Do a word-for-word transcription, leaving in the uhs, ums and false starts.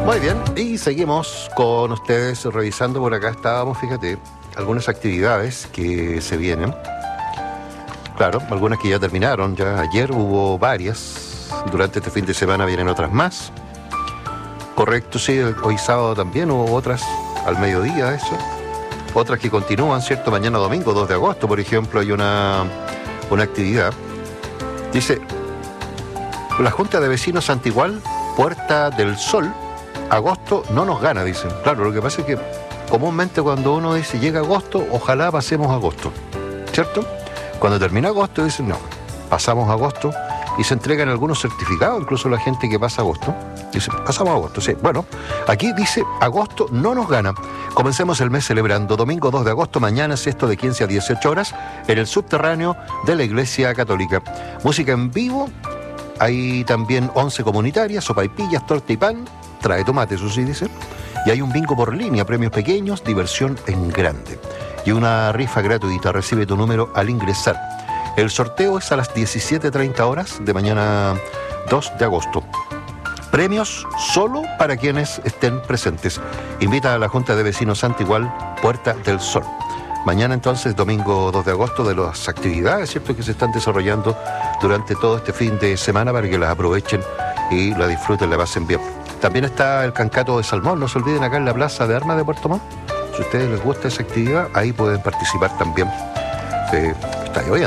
Muy bien, y seguimos con ustedes revisando. Por acá estábamos, fíjate, algunas actividades que se vienen. Claro, algunas que ya terminaron, ya ayer hubo varias. Durante este fin de semana vienen otras más. Correcto, sí, hoy sábado también hubo otras al mediodía, eso. Otras que continúan, ¿cierto? Mañana domingo, dos de agosto, por ejemplo, hay una, una actividad. Dice, la Junta de Vecinos Santigual, Puerta del Sol, agosto no nos gana, dicen. Claro, lo que pasa es que comúnmente cuando uno dice llega agosto, ojalá pasemos agosto, ¿cierto? Cuando termina agosto dicen no, pasamos agosto y se entregan algunos certificados, incluso la gente que pasa agosto, dice pasamos agosto, sí. Bueno, aquí dice agosto no nos gana. Comencemos el mes celebrando. Domingo dos de agosto, mañana sexto de quince a dieciocho horas, en el subterráneo de la Iglesia Católica. Música en vivo, hay también once comunitarias, sopaipillas, torta y pan. Trae tomate, eso sí dice. Y hay un bingo por línea, premios pequeños, diversión en grande. Y una rifa gratuita, recibe tu número al ingresar. El sorteo es a las diecisiete treinta horas de mañana dos de agosto. Premios solo para quienes estén presentes. Invita a la Junta de Vecinos Santigual, Puerta del Sol. Mañana entonces, domingo dos de agosto, de las actividades, ¿cierto?, que se están desarrollando durante todo este fin de semana para que las aprovechen y la disfruten, la pasen bien. También está el Cancato de Salmón, no se olviden, acá en la Plaza de Armas de Puerto Montt. Si a ustedes les gusta esa actividad, ahí pueden participar también. Eh, está lloviendo.